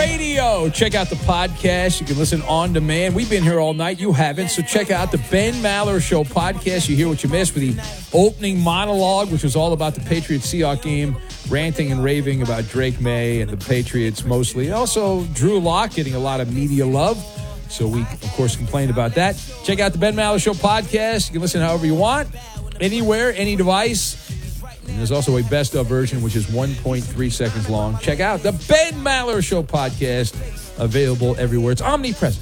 Radio. Check out the podcast. You can listen on demand. We've been here all night. You haven't. So check out the Ben Maller Show podcast. You hear what you missed with the opening monologue, which was all about the Patriots-Seahawks game, ranting and raving about Drake May and the Patriots mostly. Also, Drew Lock getting a lot of media love. So we, of course, complained about that. Check out the Ben Maller Show podcast. You can listen however you want, anywhere, any device. And there's also a best-of version, which is 1.3 seconds long. Check out the Ben Maller Show podcast, available everywhere. It's omnipresent.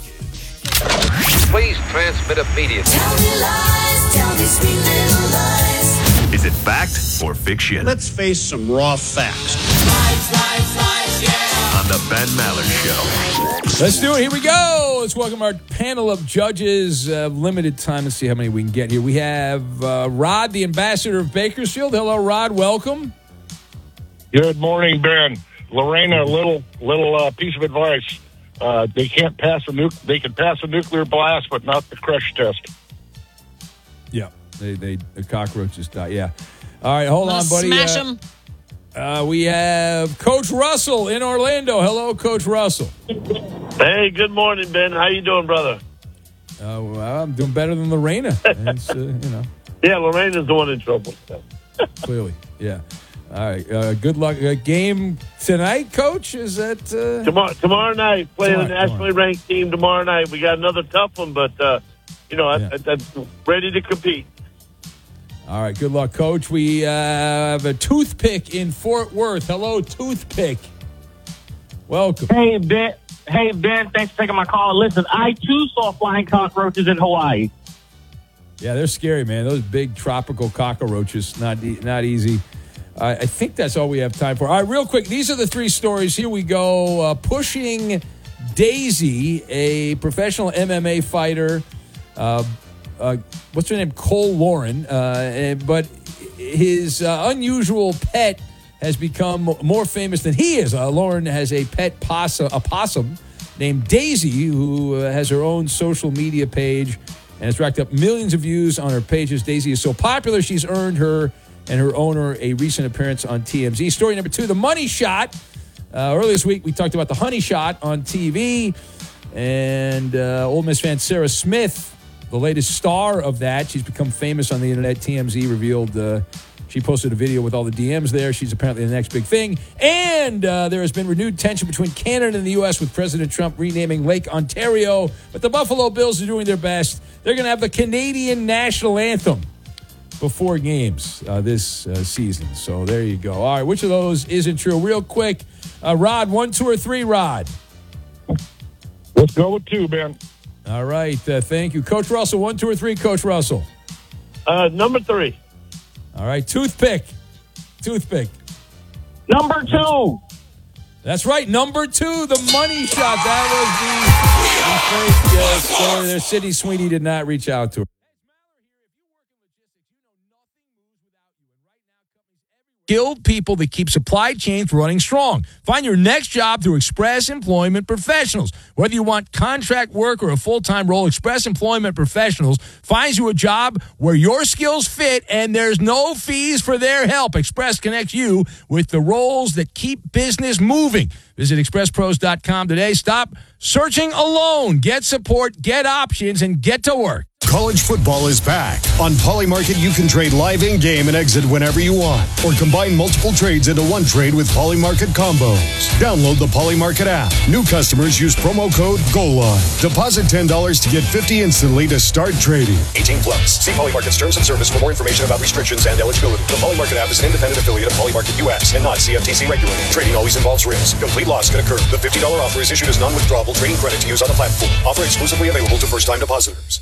Please transmit immediately. Tell me lies, tell me sweet little lies. Is it fact or fiction? Let's face some raw facts. Lies, lies, lies, yeah. On the Ben Maller Show. Let's do it. Here we go. Let's welcome our panel of judges. Limited time. Let's see how many we can get here. We have Rod, the ambassador of Bakersfield. Hello, Rod. Welcome. Good morning, Ben. Lorena, a little piece of advice. They can't pass They can pass a nuclear blast, but not the crush test. Yeah, the cockroaches die. Yeah. All right, hold on, buddy. Smash them. We have Coach Russell in Orlando. Hello, Coach Russell. Hey, good morning, Ben. How you doing, brother? Well, I'm doing better than Lorena. It's, Yeah, Lorena's the one in trouble. Clearly, yeah. All right, good luck. Game tonight, Coach? Is that... Tomorrow night, playing a nationally ranked team tomorrow night. We got another tough one, but, I'm ready to compete. All right, good luck, Coach. We have a Toothpick in Fort Worth. Hello, Toothpick. Welcome. Hey, Ben. Thanks for taking my call. Listen, I, too, saw flying cockroaches in Hawaii. Yeah, they're scary, man. Those big tropical cockroaches, not easy. I think that's all we have time for. All right, real quick, these are the three stories. Here we go. Pushing Daisy, a professional MMA fighter. What's her name? Cole Lauren. But his unusual pet has become more famous than he is. Lauren has a pet possum named Daisy, who has her own social media page and has racked up millions of views on her pages. Daisy is so popular, she's earned her and her owner a recent appearance on TMZ. Story number 2, the money shot. Earlier this week, we talked about the honey shot on TV. And Ole Miss fan Sarah Smith, the latest star of that, she's become famous on the internet. TMZ revealed she posted a video with all the DMs there. She's apparently the next big thing. And there has been renewed tension between Canada and the U.S. with President Trump renaming Lake Ontario. But the Buffalo Bills are doing their best. They're going to have the Canadian national anthem before games this season. So there you go. All right, which of those isn't true? Real quick, Rod, 1, 2, or 3, Rod? Let's go with 2, Ben. All right, thank you. Coach Russell, 1, 2, or 3, Coach Russell? Number 3. All right, Toothpick. Number 2. That's right, number 2, the money shot. That was the fake story there. Sydney Sweeney did not reach out to her. Skilled people that keep supply chains running strong. Find your next job through Express Employment Professionals. Whether you want contract work or a full-time role, Express Employment Professionals finds you a job where your skills fit and there's no fees for their help. Express connects you with the roles that keep business moving. Visit expresspros.com today. Stop searching alone. Get support, get options, and get to work. College football is back. On Polymarket, you can trade live in-game and exit whenever you want, or combine multiple trades into one trade with Polymarket combos. Download the Polymarket app. New customers use promo code GOALLINE. Deposit $10 to get $50 instantly to start trading. 18 plus. See Polymarket's terms and service for more information about restrictions and eligibility. The Polymarket app is an independent affiliate of Polymarket US and not CFTC regulated. Trading always involves risk. Complete loss can occur. The $50 offer is issued as non-withdrawable trading credit to use on the platform. Offer exclusively available to first-time depositors.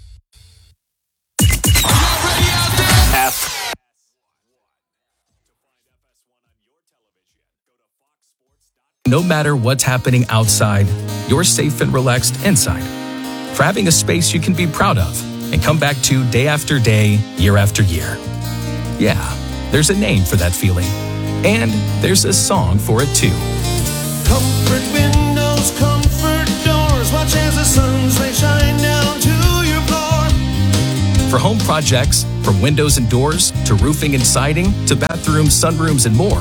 No matter what's happening outside, you're safe and relaxed inside. For having a space you can be proud of and come back to day after day, year after year. Yeah, there's a name for that feeling. And there's a song for it too. Comfort windows, comfort doors. Watch as the sun's rays shine down to your floor. For home projects, from windows and doors to roofing and siding to bathrooms, sunrooms, and more,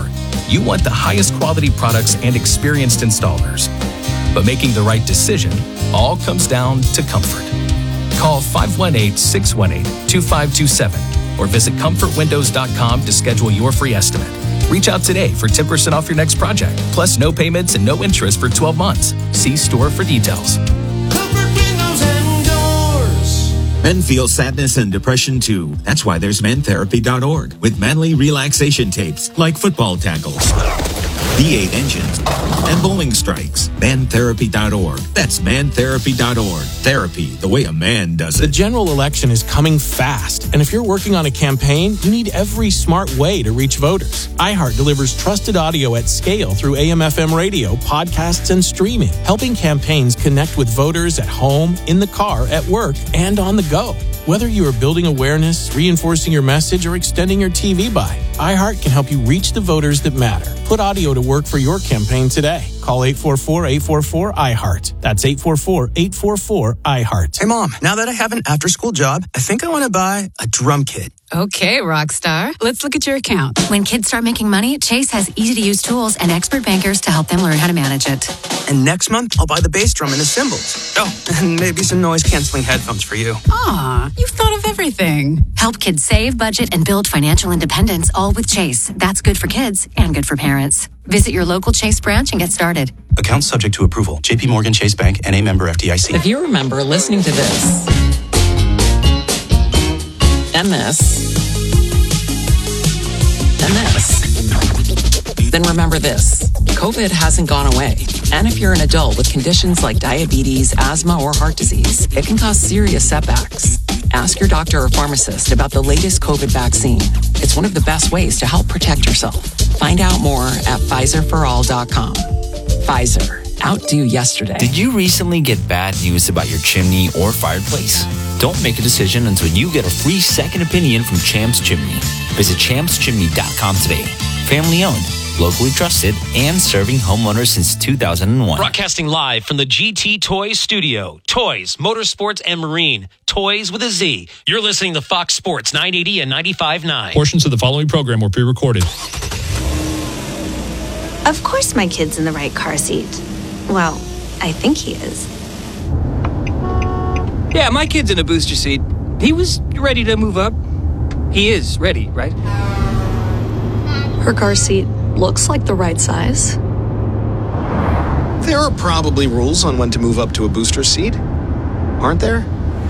you want the highest quality products and experienced installers. But making the right decision all comes down to comfort. Call 518-618-2527 or visit comfortwindows.com to schedule your free estimate. Reach out today for 10% off your next project, plus no payments and no interest for 12 months. See store for details. Comfort windows and doors. Men feel sadness and depression too. That's why there's mentherapy.org with manly relaxation tapes like football tackles, V8 engines, and bowling strikes. Mantherapy.org. That's mantherapy.org. Therapy the way a man does it. The general election is coming fast, and if you're working on a campaign, you need every smart way to reach voters. iHeart delivers trusted audio at scale through AM/FM radio, podcasts, and streaming, helping campaigns connect with voters at home, in the car, at work, and on the go. Whether you are building awareness, reinforcing your message, or extending your TV buy, iHeart can help you reach the voters that matter. Put audio to work for your campaign today. Call 844-844-iHeart. That's 844-844-iHeart. Hey, Mom, now that I have an after-school job, I think I want to buy a drum kit. Okay, Rockstar. Let's look at your account. When kids start making money, Chase has easy-to-use tools and expert bankers to help them learn how to manage it. And next month, I'll buy the bass drum and the cymbals. Oh, and maybe some noise-canceling headphones for you. Aw, you've thought of everything. Help kids save, budget, and build financial independence, all with Chase. That's good for kids and good for parents. Visit your local Chase branch and get started. Account subject to approval. JP Morgan Chase Bank, N.A. member FDIC. If you remember listening to this and this and this, then remember this. COVID hasn't gone away. And if you're an adult with conditions like diabetes, asthma, or heart disease, it can cause serious setbacks. Ask your doctor or pharmacist about the latest COVID vaccine. It's one of the best ways to help protect yourself. Find out more at PfizerForAll.com. Pfizer. Outdo yesterday. Did you recently get bad news about your chimney or fireplace? Don't make a decision until you get a free second opinion from Champs Chimney. Visit champschimney.com today. Family owned, locally trusted, and serving homeowners since 2001. Broadcasting live from the GT Toys studio. Toys, Motorsports, and Marine. Toys with a Z. You're listening to Fox Sports 980 and 95.9. Portions of the following program were pre-recorded. Of course my kid's in the right car seat. Well, I think he is. Yeah, my kid's in a booster seat. He was ready to move up. He is ready, right? Her car seat looks like the right size. There are probably rules on when to move up to a booster seat, aren't there?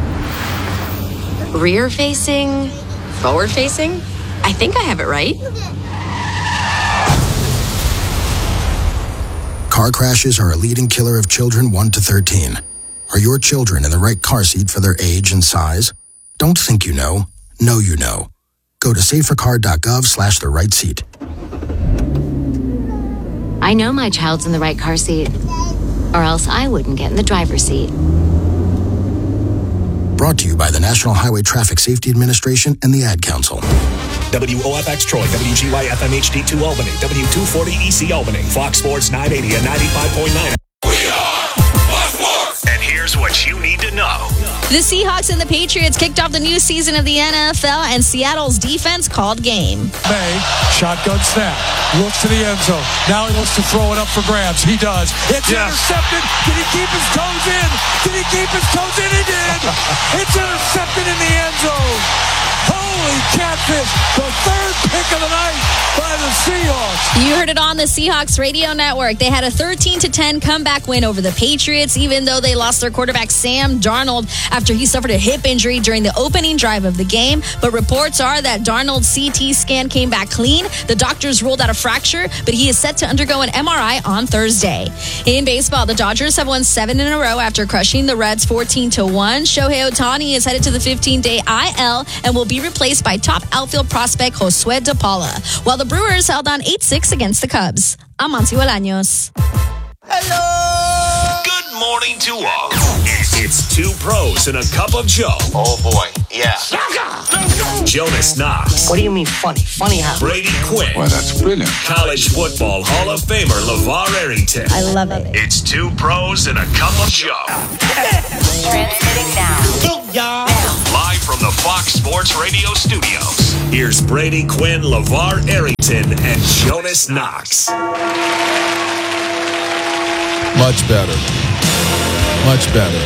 Rear facing, forward facing? I think I have it right. Car crashes are a leading killer of children 1 to 13. Are your children in the right car seat for their age and size? Don't think you know. Know you know. Go to safercar.gov/the right seat. I know my child's in the right car seat, or else I wouldn't get in the driver's seat. Brought to you by the National Highway Traffic Safety Administration and the Ad Council. WOFX Troy, WGYFM HD2 Albany, W240EC Albany, Fox Sports 980 and 95.9. And here's what you need to know. The Seahawks and the Patriots kicked off the new season of the NFL, and Seattle's defense called game. May, shotgun snap, looks to the end zone. Now he looks to throw it up for grabs. He does. It's intercepted. Did he keep his toes in? Did he keep his toes in? He did. It's intercepted in the end zone. Holy catfish. The third pick of the night by the Seahawks. You heard it on the Seahawks radio network. They had a 13-10 comeback win over the Patriots, even though they lost their quarterback Sam Darnold after he suffered a hip injury during the opening drive of the game. But reports are that Darnold's CT scan came back clean. The doctors ruled out a fracture, but he is set to undergo an MRI on Thursday. In baseball, the Dodgers have won 7 in a row after crushing the Reds 14-1. Shohei Ohtani is headed to the 15-day IL and will be replaced by top outfield prospect Josue De Paula, while the Brewers held on 8-6 against the Cubs. I'm Monty Bolaños. Hello! Good morning to all. It's two pros and a cup of Joe. Oh, boy. Yeah. Jonas Knox. What do you mean funny? Funny how? Brady Quinn. Well, that's brilliant. College football Hall of Famer LeVar Arrington. I love it. It's two pros and a cup of Joe. Transmitting now. Live from the Fox Sports Radio studios. Here's Brady Quinn, LeVar Arrington, and Jonas Knox. Much better. Much better.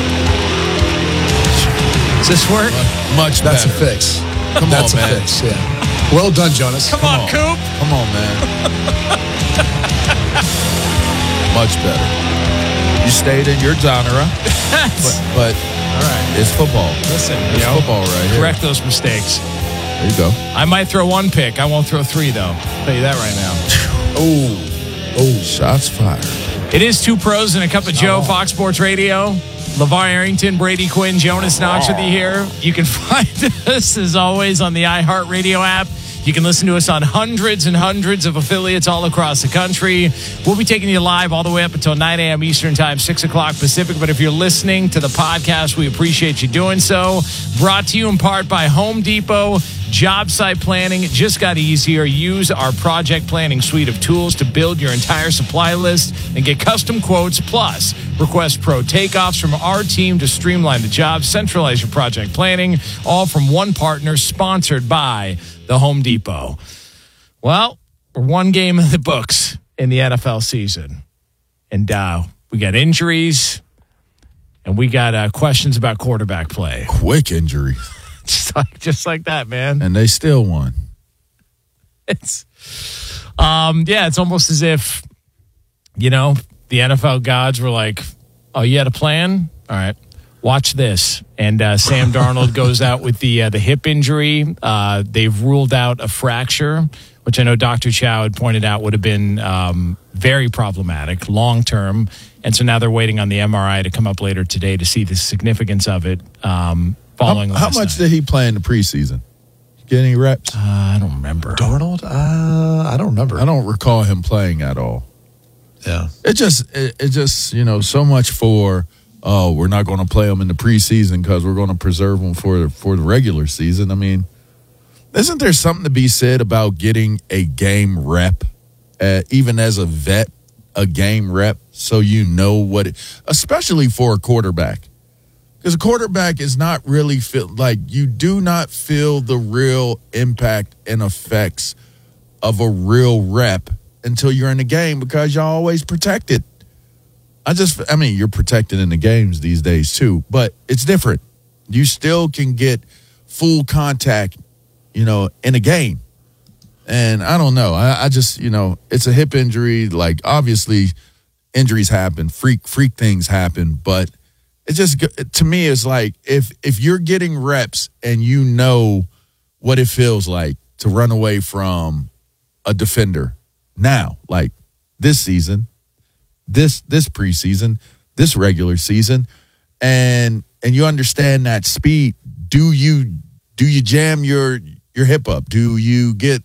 Does this work? Much better. That's a fix. That's a fix, yeah. Well done, Jonas. Come on, Coop. Come on, man. Much better. You stayed in your genre, but all right, it's football. Listen, it's football right here. Correct those mistakes. There you go. I might throw one pick. I won't throw three, though. I'll tell you that right now. Oh, shots fired. It is Two Pros and a Cup of Joe, Fox Sports Radio. LeVar Arrington, Brady Quinn, Jonas Knox with you here. You can find us, as always, on the iHeartRadio app. You can listen to us on hundreds and hundreds of affiliates all across the country. We'll be taking you live all the way up until 9 a.m. Eastern Time, 6 o'clock Pacific. But if you're listening to the podcast, we appreciate you doing so. Brought to you in part by Home Depot. Job site planning just got easier. Use our project planning suite of tools to build your entire supply list and get custom quotes. Plus, request pro takeoffs from our team to streamline the job, centralize your project planning, all from one partner, sponsored by the Home Depot. Well, we're one game in the books in the NFL season. And we got injuries, and we got questions about quarterback play. Quick injury. Just like that, man. And they still won. It's it's almost as if, the NFL gods were like, oh, you had a plan? All right, watch this. And Sam Darnold goes out with the hip injury. They've ruled out a fracture, which I know Dr. Chow had pointed out would have been very problematic long-term. And so now they're waiting on the MRI to come up later today to see the significance of it. Following how much did he play in the preseason? Get any reps? I don't remember. Darnold? I don't remember. I don't recall him playing at all. Yeah. It just so much for, we're not going to play him in the preseason because we're going to preserve him for the regular season. I mean, isn't there something to be said about getting a game rep, even as a vet, a game rep, so you know what especially for a quarterback? Because a quarterback is not really you do not feel the real impact and effects of a real rep until you're in the game because you're always protected. You're protected in the games these days too, but it's different. You still can get full contact, in a game. And I don't know. I just, it's a hip injury. Like, obviously, injuries happen, freak things happen, but it just, to me, it's like if you're getting reps and you know what it feels like to run away from a defender now, like this season, this preseason, this regular season, and you understand that speed, do you jam your hip up? Do you get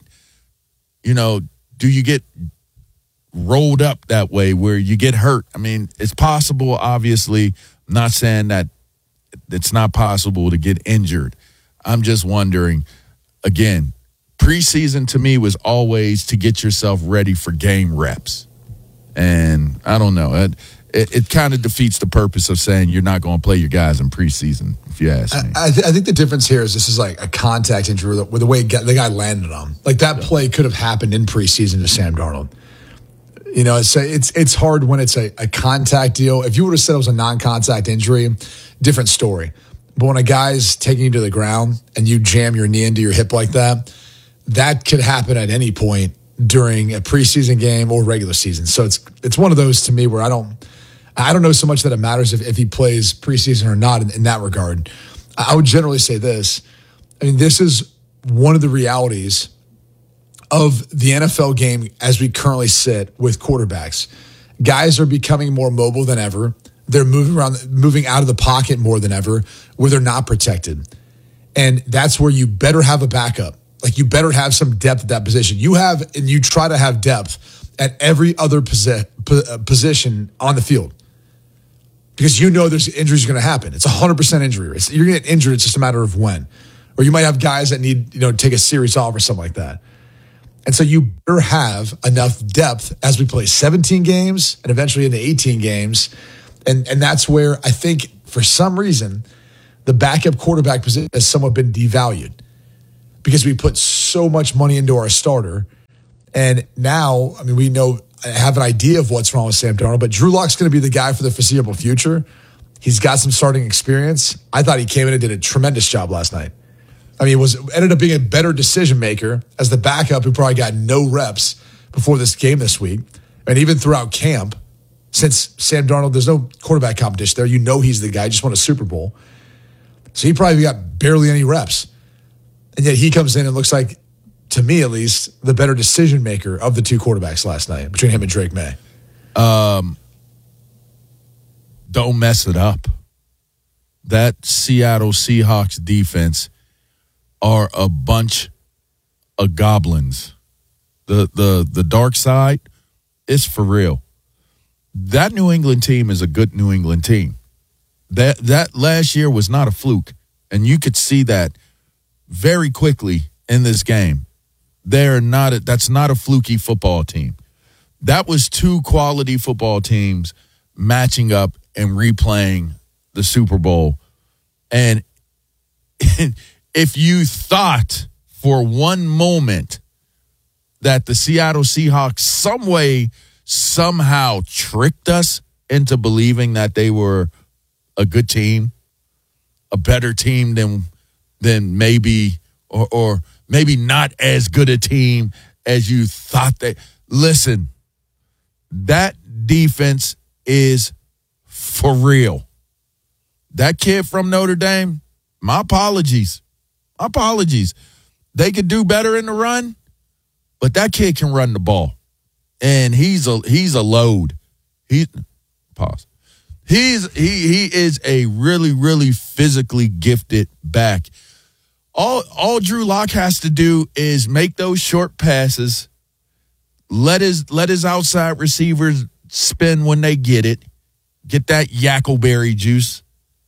rolled up that way where you get hurt? I mean, it's possible, obviously. I'm not saying that it's not possible to get injured. I'm just wondering, again, preseason to me was always to get yourself ready for game reps. And I don't know. It kind of defeats the purpose of saying you're not going to play your guys in preseason, if you ask me. I think the difference here is this is like a contact injury with the way the guy landed on. Like that play could have happened in preseason to Sam Darnold. It's hard when it's a contact deal. If you would have said it was a non-contact injury, different story. But when a guy's taking you to the ground and you jam your knee into your hip like that, that could happen at any point during a preseason game or regular season. So it's one of those to me where I don't know so much that it matters if he plays preseason or not in that regard. I would generally say this. I mean, this is one of the realities of the NFL game as we currently sit with quarterbacks. Guys are becoming more mobile than ever. They're moving out of the pocket more than ever, where they're not protected. And that's where you better have a backup. Like, you better have some depth at that position. You try to have depth at every other position on the field. Because there's injuries going to happen. It's 100% injury risk. You're going to get injured. It's just a matter of when. Or you might have guys that need, take a series off or something like that. And so you better have enough depth as we play 17 games and eventually into 18 games. And that's where I think, for some reason, the backup quarterback position has somewhat been devalued. because we put so much money into our starter. And now, I mean, we have an idea of what's wrong with Sam Darnold, but Drew Lock's going to be the guy for the foreseeable future. He's got some starting experience. I thought he came in and did a tremendous job last night. I mean, ended up being a better decision maker as the backup who probably got no reps before this game this week. And even throughout camp, since Sam Darnold, there's no quarterback competition there. You know he's the guy, just won a Super Bowl. So he probably got barely any reps. And yet he comes in and looks like, to me at least, the better decision maker of the two quarterbacks last night between him and Drake May. Don't mess it up. That Seattle Seahawks defense are a bunch of goblins. The dark side is for real. That New England team is a good New England team. That last year was not a fluke, and you could see that very quickly in this game. That's not a fluky football team. That was two quality football teams matching up and replaying the Super Bowl. And if you thought for one moment that the Seattle Seahawks somehow tricked us into believing that they were a good team, a better team than maybe, or maybe not as good a team as you thought they. Listen, that defense is for real. That kid from Notre Dame, my apologies. They could do better in the run, but that kid can run the ball. And he's a load. He is a really, really physically gifted back. All Drew Lock has to do is make those short passes, let his outside receivers spin when they get it, get that Yackleberry juice,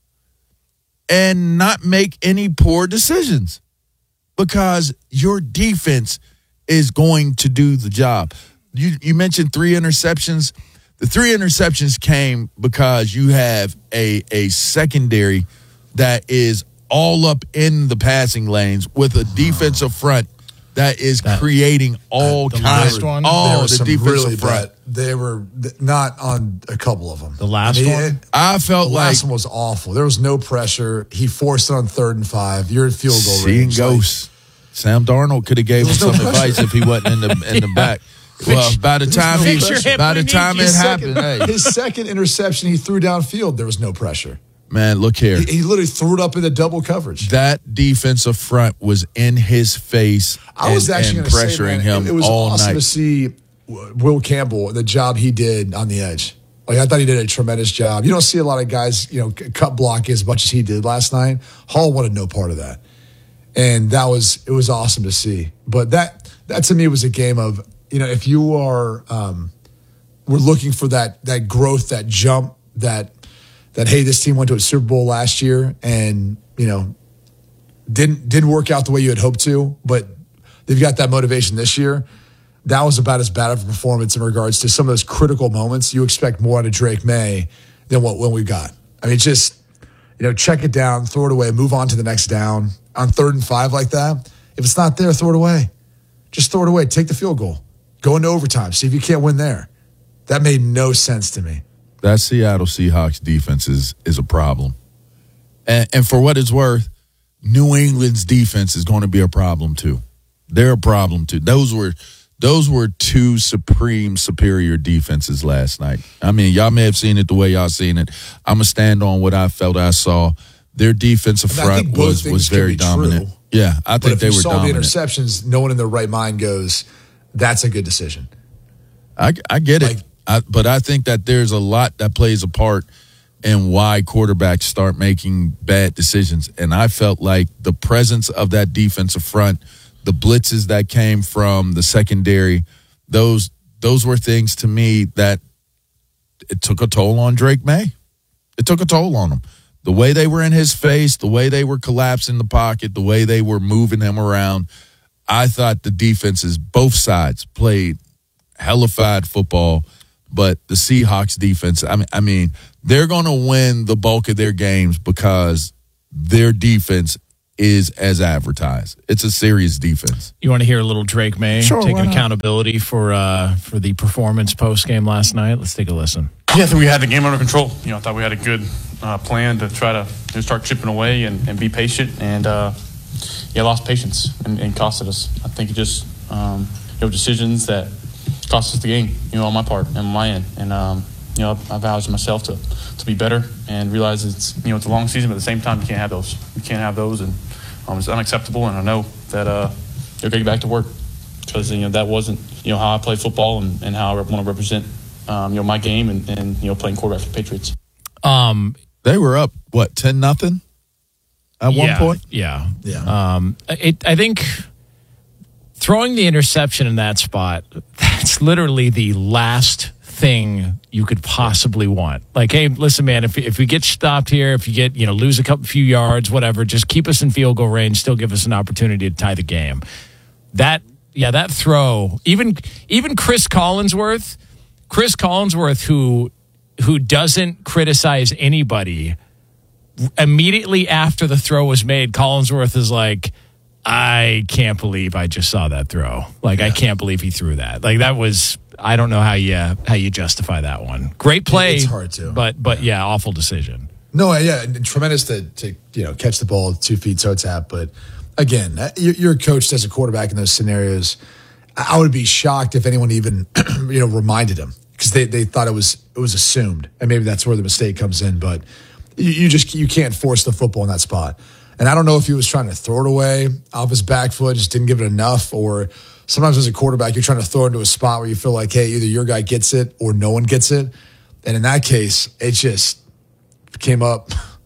and not make any poor decisions, because your defense is going to do the job. You mentioned 3 interceptions. The 3 interceptions came because you have a secondary that is all up in the passing lanes with a defensive front that is creating all kinds of the defensive really front. They were not on a couple of them. The last one? I felt the like last one was awful. There was no pressure. He forced it on 3rd and 5. You're at field goal seeing range. ghosts. Sam Darnold could have gave him some advice if he wasn't in the back. Well, by the time it happened, his second interception he threw downfield, there was no pressure. Man, look here. He literally threw it up in the double coverage. That defensive front was in his face. I was actually going to say, pressuring him it was all awesome night to see Will Campbell, the job he did on the edge. Like, I thought he did a tremendous job. You don't see a lot of guys, cut block as much as he did last night. Hall wanted no part of that. And it was awesome to see. But that to me was a game of, if you are, we're looking for that growth, that jump, that hey, this team went to a Super Bowl last year and didn't work out the way you had hoped to, but they've got that motivation this year. That was about as bad of a performance in regards to some of those critical moments. You expect more out of Drake May than what we got. I mean, just check it down, throw it away, move on to the next down on 3rd and 5 like that. If it's not there, throw it away. Just throw it away. Take the field goal. Go into overtime. See if you can't win there. That made no sense to me. That Seattle Seahawks defense is a problem. And for what it's worth, New England's defense is going to be a problem too. They're a problem too. Those were 2 superior defenses last night. I mean, y'all may have seen it the way y'all seen it. I'm going to stand on what I felt I saw. Their defensive front was very dominant. True. Yeah, I think they were dominant. If you saw the interceptions, no one in their right mind goes, that's a good decision. I get it. But I think that there's a lot that plays a part in why quarterbacks start making bad decisions. And I felt like the presence of that defensive front, the blitzes that came from the secondary, those were things to me that it took a toll on Drake May. It took a toll on him. The way they were in his face, the way they were collapsing the pocket, the way they were moving him around, I thought the defenses, both sides, played hellified football. But the Seahawks defense, I mean, they're going to win the bulk of their games because their defense is as advertised. It's a serious defense. You want to hear a little Drake May taking accountability for the performance post game last night? Let's take a listen. Yeah, I think we had the game under control. I thought we had a good plan to try to start chipping away and be patient. And lost patience and costed us. I think it just decisions that cost us the game. On my part and on my end. And I vowed to myself to be better and realize it's it's a long season, but at the same time you can't have those. You can't have those, and it's unacceptable. And I know that you'll get back to work because that wasn't how I play football and how I want to represent my game and playing quarterback for the Patriots. They were up 10-0 at one point. Yeah. I think throwing the interception in that spot, that's literally the last thing you could possibly want. Like, hey, listen, man, if we get stopped here, if you get, lose a few yards, whatever, just keep us in field goal range, still give us an opportunity to tie the game. That throw, even Chris Collinsworth, who doesn't criticize anybody, immediately after the throw was made, Collinsworth is like, I can't believe I just saw that throw. Like, I can't believe he threw that. Like, that was, I don't know how you justify that one. Great play. It's hard to. But awful decision. No, yeah, tremendous to catch the ball 2 feet toe tap. But again, you're coached as a quarterback in those scenarios. I would be shocked if anyone even reminded him because they thought it was assumed, and maybe that's where the mistake comes in. But you can't force the football in that spot. And I don't know if he was trying to throw it away off his back foot, just didn't give it enough, or sometimes as a quarterback, you're trying to throw it into a spot where you feel like, hey, either your guy gets it or no one gets it. And in that case, it just came up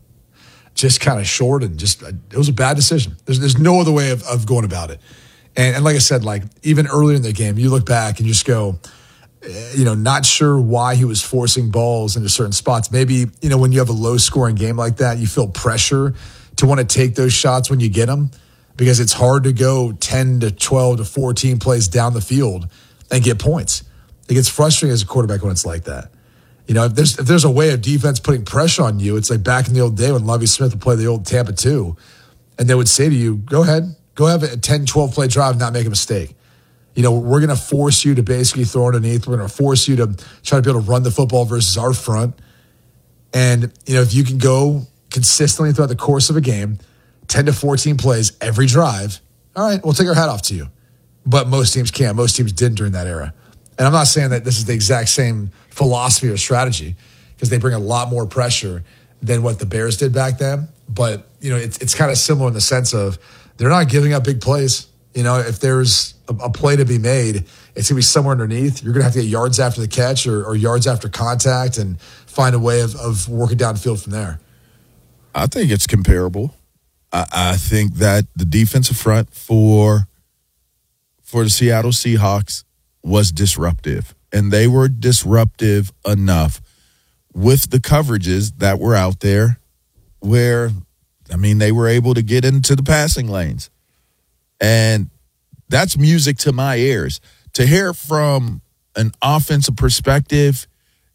just kind of short and it was a bad decision. There's no other way of going about it. And like I said, like even earlier in the game, you look back and you just go, not sure why he was forcing balls into certain spots. Maybe, when you have a low scoring game like that, you feel pressure to want to take those shots when you get them because it's hard to go 10 to 12 to 14 plays down the field and get points. It gets frustrating as a quarterback when it's like that. If there's a way of defense putting pressure on you, it's like back in the old day when Lovie Smith would play the old Tampa 2, and they would say to you, go ahead, go have a 10, 12 play drive and not make a mistake. We're going to force you to basically throw underneath. We're going to force you to try to be able to run the football versus our front. And, if you can go consistently throughout the course of a game, 10 to 14 plays every drive, all right, we'll take our hat off to you. But most teams can't. Most teams didn't during that era. And I'm not saying that this is the exact same philosophy or strategy because they bring a lot more pressure than what the Bears did back then. But, it's kind of similar in the sense of they're not giving up big plays. If there's a play to be made, it's going to be somewhere underneath. You're going to have to get yards after the catch or yards after contact and find a way of working downfield from there. I think it's comparable. I think that the defensive front for the Seattle Seahawks was disruptive, and they were disruptive enough with the coverages that were out there where, they were able to get into the passing lanes. And that's music to my ears. To hear from an offensive perspective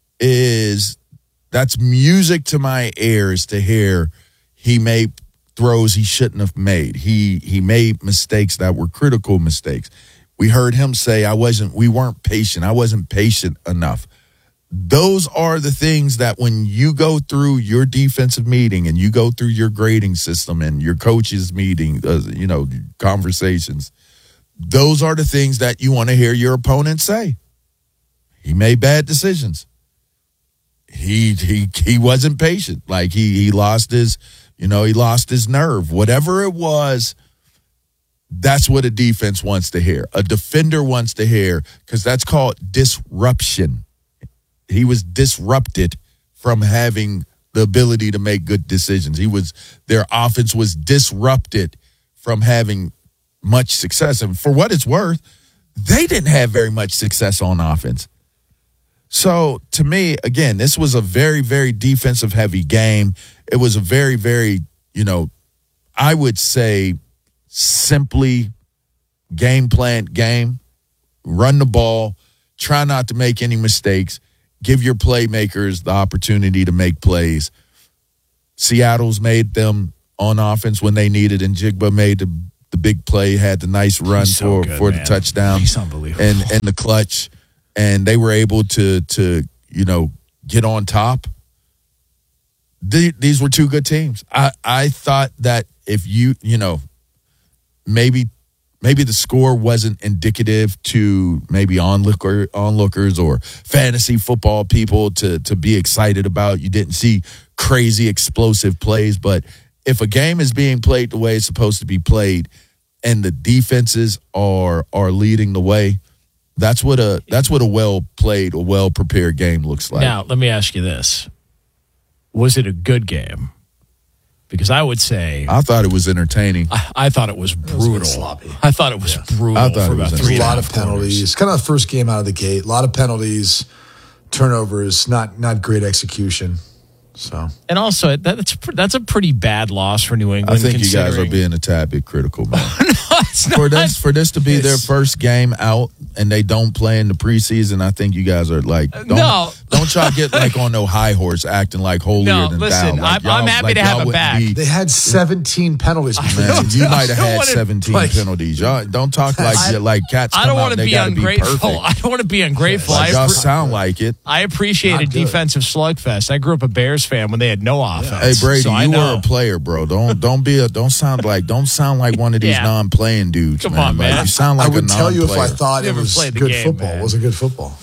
that's music to my ears to hear he made throws he shouldn't have made. He made mistakes that were critical mistakes. We heard him say, we weren't patient. I wasn't patient enough. Those are the things that when you go through your defensive meeting and you go through your grading system and your coaches meeting, conversations, those are the things that you want to hear your opponent say. He made bad decisions. He wasn't patient. Like he lost his nerve. Whatever it was, that's what a defense wants to hear. A defender wants to hear, because that's called disruption. He was disrupted from having the ability to make good decisions. Their offense was disrupted from having much success. And for what it's worth, they didn't have very much success on offense. So to me, again, this was a very, very defensive heavy game. It was a very, very, I would say simply game plan game. Run the ball, try not to make any mistakes, give your playmakers the opportunity to make plays. Seattle's made them on offense when they needed, and Jigba made the big play, had the nice run for the touchdown. He's unbelievable. And the clutch, and they were able to get on top. These were two good teams. I thought that if maybe the score wasn't indicative to maybe onlookers or fantasy football people to be excited about. You didn't see crazy explosive plays, but if a game is being played the way it's supposed to be played and the defenses are leading the way, that's what a well-played, a well-prepared game looks like. Now, let me ask you this. Was it a good game? Because I would say... I thought it was entertaining. I thought it was brutal. It was sloppy. I thought it was brutal. I thought for it was about There's 3 a lot of penalties. Kind of the first game out of the gate. A lot of penalties, turnovers, not great execution. So, and also that's a pretty bad loss for New England. I think you guys are being a tad bit critical, man. No, it's not. For this to be their first game out and they don't play in the preseason, I think you guys are like, don't try to get like on no high horse acting like holier than listen, thou. Like, I'm happy to have a back. They had 17 penalties. Man, you might have had 17 penalties. Y'all don't talk like cats. I don't want to be ungrateful. I don't want to be ungrateful. Y'all sound like it. I appreciate a defensive slugfest. I grew up a Bears fan when they had no offense. Hey Brady, so you were a player, bro. Don't sound like one of these non-playing dudes. Come on, man. Like, you sound like I would a tell you if non-player. I thought it was good football. Man. It was a good football.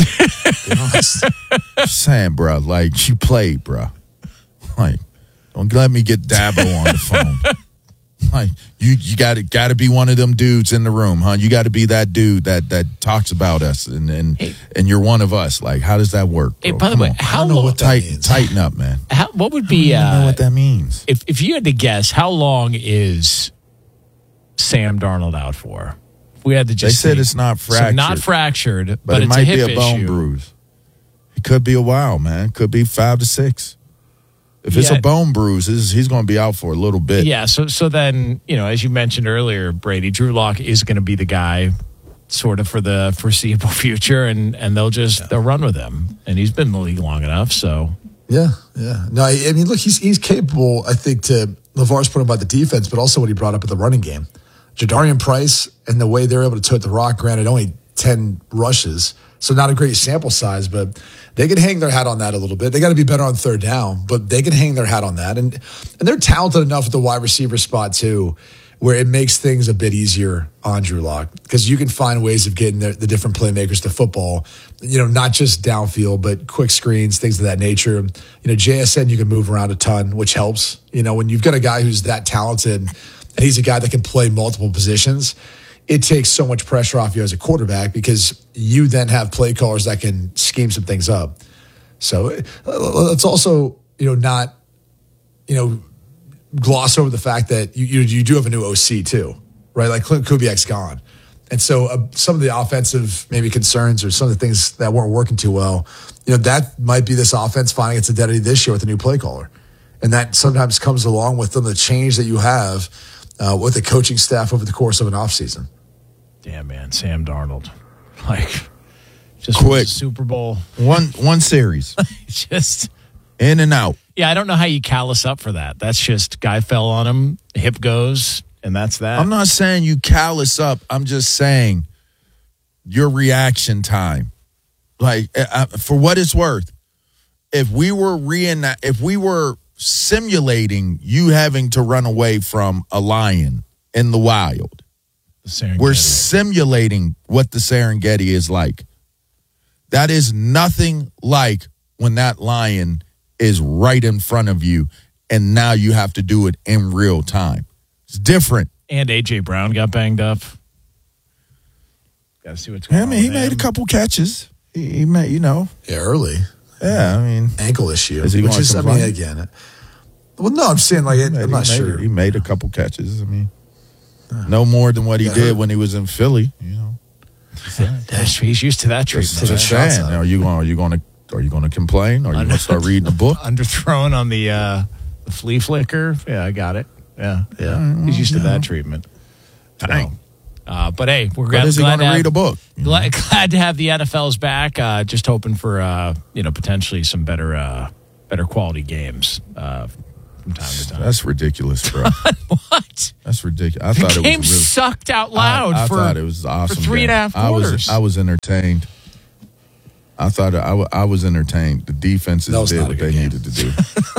Saying, bro, like you played, bro. Like, don't let me get Dabo on the phone. Like, you got to be one of them dudes in the room, huh? You got to be that dude that talks about us, and you're one of us. Like, how does that work? Bro? Hey, by the way, how long? Tighten up, man. What would be? I don't know what that means. If you had to guess, how long is Sam Darnold out for? If we had to just. They said it's not fractured. So not fractured, but it it's might a hip be a bone issue. bruise. It could be a while, man. Could be 5 to 6. If it's a bone bruise, he's going to be out for a little bit. Yeah, so then, as you mentioned earlier, Brady, Drew Lock is going to be the guy sort of for the foreseeable future, and they'll run with him. And he's been in the league long enough, so. Yeah. No, I mean, look, he's capable, I think, to LeVar's point about the defense, but also what he brought up at the running game. Jadarian Price and the way they're able to tote the rock, granted, only 10 rushes, so not a great sample size, but they can hang their hat on that a little bit. They got to be better on third down, but they can hang their hat on that. And they're talented enough at the wide receiver spot, too, where it makes things a bit easier on Drew Lock because you can find ways of getting the different playmakers to football, not just downfield, but quick screens, things of that nature. JSN, you can move around a ton, which helps. When you've got a guy who's that talented and he's a guy that can play multiple positions, it takes so much pressure off you as a quarterback because you then have play callers that can scheme some things up. So let's also, not, gloss over the fact that you do have a new OC too, right? Like Clint Kubiak's gone. And so some of the offensive maybe concerns or some of the things that weren't working too well, that might be this offense finding its identity this year with a new play caller. And that sometimes comes along with the change that you have with the coaching staff over the course of an offseason. Damn, man, Sam Darnold. Just quick Super Bowl. One series. Just in and out. Yeah, I don't know how you callous up for that. That's just guy fell on him, hip goes, and that's that. I'm not saying you callous up. I'm just saying your reaction time. Like, for what it's worth, if we were simulating you having to run away from a lion in the wild, we're simulating what the Serengeti is like. That is nothing like when that lion is right in front of you and now you have to do it in real time. It's different. And A.J. Brown got banged up. Got to see what's going on. He made a couple catches. He made, Yeah, early. Yeah, ankle issue. Is he going to complain? Again. Well, no, I'm saying I'm not sure. He made a couple catches. No more than what he did when he was in Philly. He's used to that treatment. Are you going to complain? Or are you going to start reading a book? Underthrown on the flea flicker. Yeah, I got it. Yeah. He's used to that treatment. Dang. But hey, we're glad to read a book. Glad to have the NFL's back. Just hoping for potentially some better quality games from time to time. That's ridiculous, bro. What? That's ridiculous. I thought the it game was really, sucked out loud I for, thought it was awesome for 3.5 quarters. I was entertained. I thought I was entertained. The defenses did what they needed to do.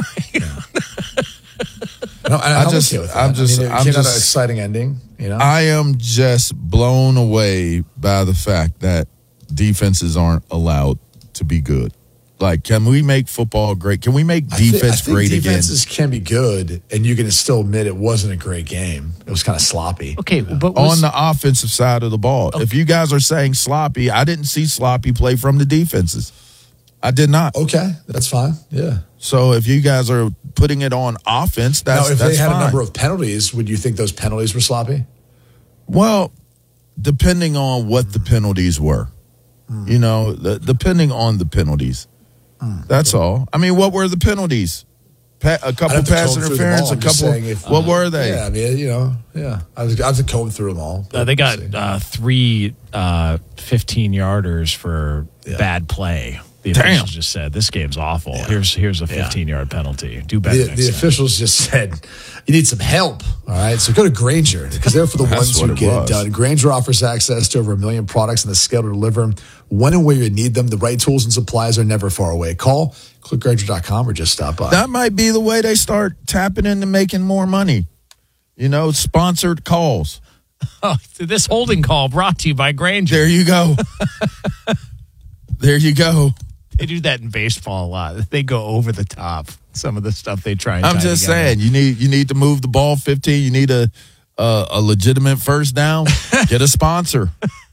I'm just an exciting ending. You know, I am just blown away by the fact that defenses aren't allowed to be good. Like, can we make football great? Can we make defense great again? Defenses can be good, and you can still admit it wasn't a great game. It was kind of sloppy. Okay, but on the offensive side of the ball, if you guys are saying sloppy, I didn't see sloppy play from the defenses. I did not. Okay, that's fine. Yeah. So if you guys are putting it on offense, that's now, if they had fine. a number of penalties, would you think those penalties were sloppy? Well, depending on what the penalties were, you know, depending on the penalties. That's all. I mean, what were the penalties? A couple pass interference, a couple. What were they? Yeah, I mean, you know, I have to comb through them all. They got 3 15-yarders for bad play. The officials just said, this game's awful. Yeah. Here's a 15-yard penalty. Do better next time. The officials just said, you need some help. All right, so go to Grainger, because they're for the ones who get it done. Grainger offers access to over 1 million products and the scale to deliver them when and where you need them. The right tools and supplies are never far away. Call, click Grainger.com, or just stop by. That might be the way they start tapping into making more money. You know, sponsored calls. Oh, this holding call brought to you by Grainger. There you go. There you go. They do that in baseball a lot. They go over the top. Some of the stuff they try. I'm just saying, you need to move the ball 15. You need a legitimate first down. Get a sponsor.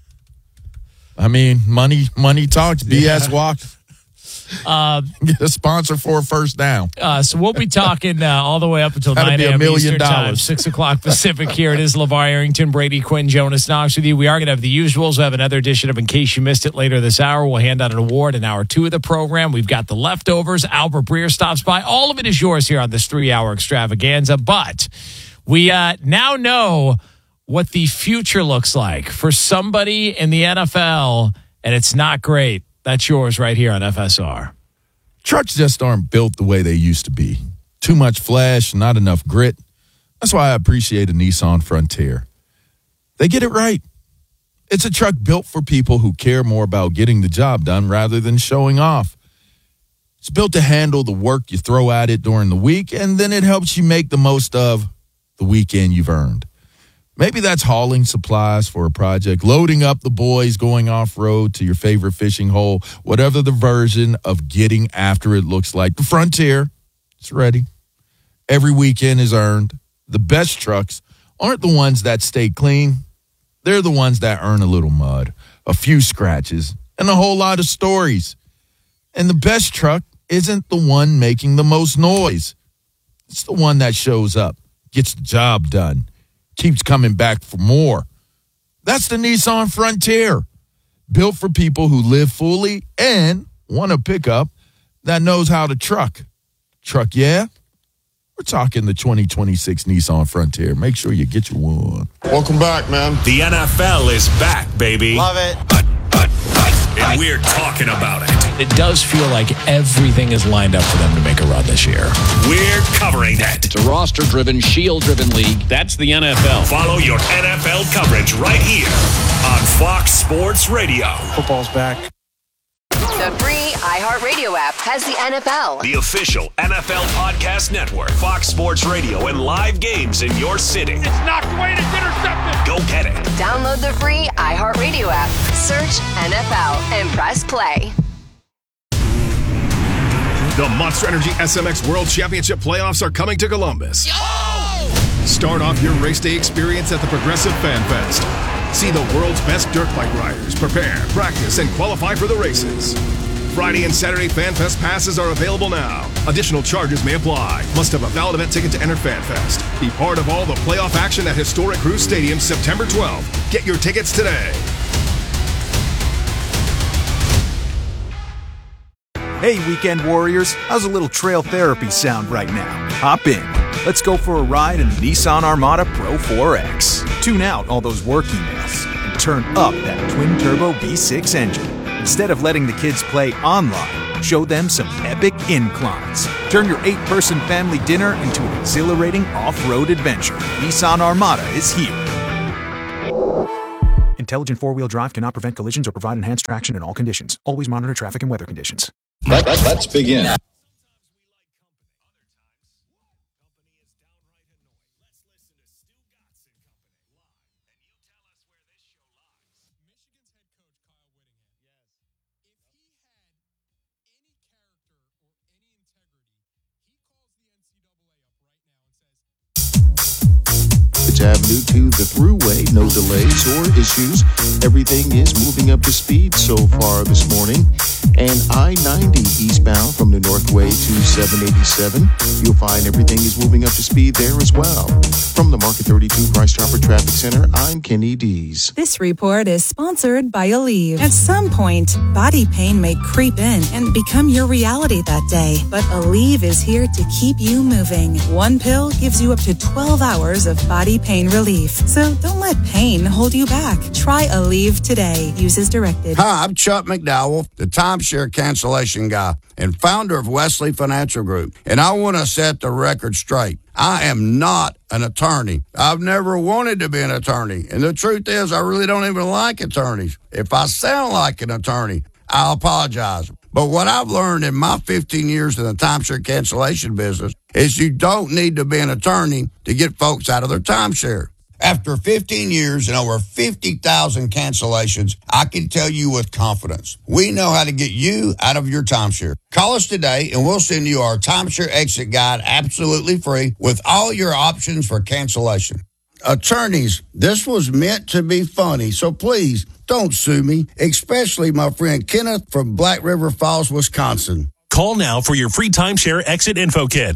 I mean, money talks. BS walks. Get a sponsor for a first down. So we'll be talking all the way up until 9 a.m. Eastern Time, 6 o'clock Pacific here. It is LeVar Arrington, Brady Quinn, Jonas Knox with you. We are going to have the usuals. We'll have another edition of In Case You Missed It later this hour. We'll hand out an award in hour 2 of the program. We've got the leftovers. Albert Breer stops by. All of it is yours here on this 3-hour extravaganza. But we now know what the future looks like for somebody in the NFL, and it's not great. That's yours right here on FSR. Trucks just aren't built the way they used to be. Too much flash, not enough grit. That's why I appreciate a Nissan Frontier. They get it right. It's a truck built for people who care more about getting the job done rather than showing off. It's built to handle the work you throw at it during the week, and then it helps you make the most of the weekend you've earned. Maybe that's hauling supplies for a project, loading up the boys, going off-road to your favorite fishing hole, whatever the version of getting after it looks like. The Frontier, it's ready. Every weekend is earned. The best trucks aren't the ones that stay clean. They're the ones that earn a little mud, a few scratches, and a whole lot of stories. And the best truck isn't the one making the most noise. It's the one that shows up, gets the job done, keeps coming back for more. That's the Nissan Frontier, built for people who live fully and want a pickup that knows how to truck. Truck, yeah? We're talking the 2026 Nissan Frontier. Make sure you get your one. Welcome back, man. The NFL is back, baby. Love it. And we're talking about it. It does feel like everything is lined up for them to make a run this year. We're covering it. It's a roster-driven, shield-driven league. That's the NFL. Follow your NFL coverage right here on Fox Sports Radio. Football's back. The free iHeartRadio app has the NFL. The official NFL podcast network. Fox Sports Radio and live games in your city. It's knocked away and it's intercepted. Go get it. Download the free iHeartRadio app. Search NFL and press play. The Monster Energy SMX World Championship playoffs are coming to Columbus. Start off your race day experience at the Progressive Fan Fest. See the world's best dirt bike riders prepare, practice, and qualify for the races. Friday and Saturday Fan Fest passes are available now. Additional charges may apply. Must have a valid event ticket to enter Fan Fest. Be part of all the playoff action at historic Cruise Stadium September 12th. Get your tickets today. Hey, Weekend Warriors, how's a little trail therapy sound right now? Hop in. Let's go for a ride in the Nissan Armada Pro 4X. Tune out all those work emails and turn up that twin-turbo V6 engine. Instead of letting the kids play online, show them some epic inclines. Turn your 8-person family dinner into an exhilarating off-road adventure. Nissan Armada is here. Intelligent four-wheel drive cannot prevent collisions or provide enhanced traction in all conditions. Always monitor traffic and weather conditions. Let's begin. Avenue to the thruway, no delays or issues. Everything is moving up to speed so far this morning. And I-90 eastbound from the Northway to 787, you'll find everything is moving up to speed there as well. From the Market 32 Price Chopper Traffic Center, I'm Kenny Dees. This report is sponsored by Aleve. At some point, body pain may creep in and become your reality that day. But Aleve is here to keep you moving. One pill gives you up to 12 hours of body pain relief. So don't let pain hold you back. Try Aleve today. Use as directed. Hi, I'm Chuck McDowell, the timeshare cancellation guy and founder of Wesley Financial Group. And I want to set the record straight. I am not an attorney. I've never wanted to be an attorney. And the truth is, I really don't even like attorneys. If I sound like an attorney, I'll apologize. But what I've learned in my 15 years in the timeshare cancellation business is you don't need to be an attorney to get folks out of their timeshare. After 15 years and over 50,000 cancellations, I can tell you with confidence, we know how to get you out of your timeshare. Call us today and we'll send you our timeshare exit guide absolutely free with all your options for cancellation. Attorneys, this was meant to be funny, so please don't sue me, especially my friend Kenneth from Black River Falls, Wisconsin. Call now for your free timeshare exit info kit.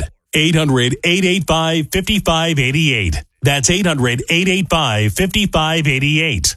800-885-5588. That's 800-885-5588.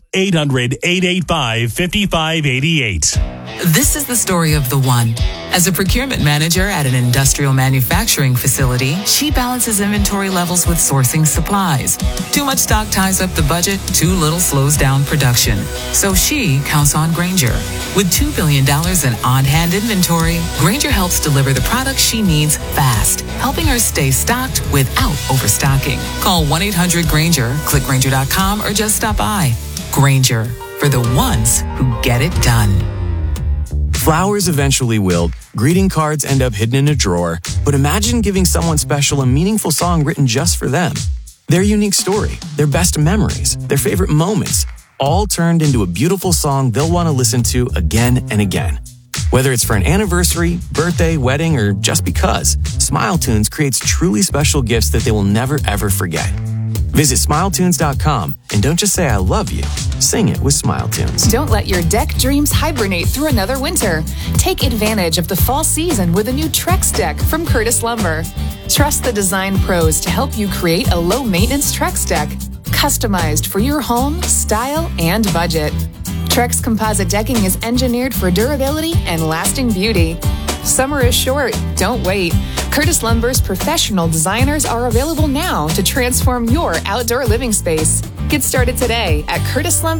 800-885-5588. This is the story of the one. As a procurement manager at an industrial manufacturing facility, she balances inventory levels with sourcing supplies. Too much stock ties up the budget, too little slows down production. So she counts on Grainger. With $2 billion in on-hand inventory, Grainger helps deliver the products she needs fast, helping her stay stocked without overstocking. Call 1-800-GRAINGER, click Grainger.com, or just stop by. Grainger, for the ones who get it done. Flowers eventually wilt, greeting cards end up hidden in a drawer, but imagine giving someone special a meaningful song written just for them. Their unique story, their best memories, their favorite moments, all turned into a beautiful song they'll want to listen to again and again. Whether it's for an anniversary, birthday, wedding, or just because, SmileTunes creates truly special gifts that they will never ever forget. Visit SmileTunes.com and don't just say I love you, sing it with SmileTunes. Don't let your deck dreams hibernate through another winter. Take advantage of the fall season with a new Trex deck from Curtis Lumber. Trust the design pros to help you create a low-maintenance Trex deck, customized for your home, style, and budget. Trex composite decking is engineered for durability and lasting beauty. Summer is short. Don't wait. Curtis Lumber's professional designers are available now to transform your outdoor living space. Get started today at Curtis Lumber.